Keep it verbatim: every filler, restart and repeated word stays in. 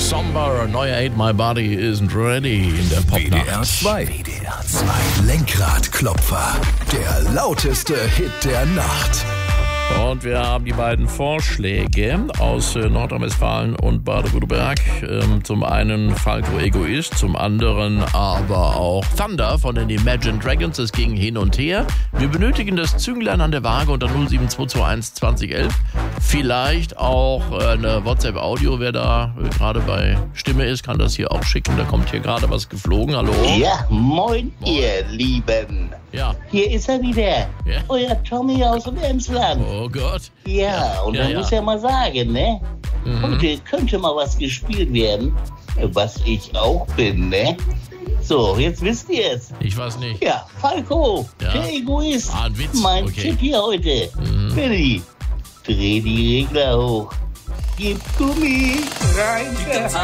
Somber, neuer Ain't My Body Isn't Ready in der Popnacht. W D R zwei. W D R zwei. Lenkradklopfer. Der lauteste Hit der Nacht. Und wir haben die beiden Vorschläge aus äh, Nordrhein-Westfalen und Baden-Württemberg. Ähm, zum einen Falco Egoist, zum anderen aber auch Thunder von den Imagine Dragons. Es ging hin und her. Wir benötigen das Zünglein an der Waage unter null sieben zwei zwei eins zwanzig elf. Vielleicht auch äh, eine WhatsApp-Audio. Wer da äh, gerade bei Stimme ist, kann das hier auch schicken. Da kommt hier gerade was geflogen. Hallo? Ja, moin, moin. Ihr Lieben. Ja. Hier ist er wieder. Ja. Euer Tommy aus dem Emsland. Oh Gott. Ja, ja, und ja, man ja. muss ja mal sagen, ne? Mhm. Heute könnte mal was gespielt werden, was ich auch bin, ne? So, jetzt wisst ihr es. Ich weiß nicht. Ja, Falco, Ja. der Egoist. Ah, ein Witz. Mein Okay. Tipp hier heute. Mhm. Billy, dreh die Regler hoch. Gib Gummi, rein.